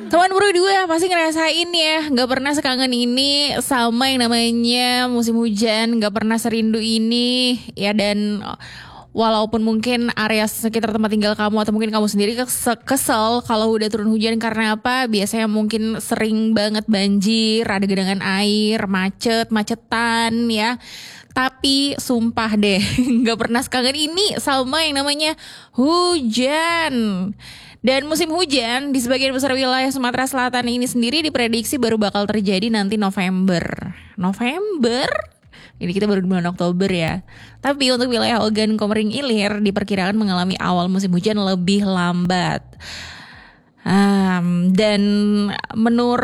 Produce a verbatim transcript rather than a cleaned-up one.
Teman berdua pasti ngerasain ya, gak pernah sekangen ini sama yang namanya musim hujan, gak pernah serindu ini ya. Dan walaupun mungkin area sekitar tempat tinggal kamu atau mungkin kamu sendiri kesel kalau udah turun hujan, karena apa? Biasanya mungkin sering banget banjir, ada genangan air, macet, macetan ya. Tapi sumpah deh, gak pernah sekangen ini sama yang namanya hujan. Dan musim hujan di sebagian besar wilayah Sumatera Selatan ini sendiri diprediksi baru bakal terjadi nanti November. November? Ini kita baru di bulan Oktober ya. Tapi untuk wilayah Ogan Komering Ilir diperkirakan mengalami awal musim hujan lebih lambat. Um, dan menurut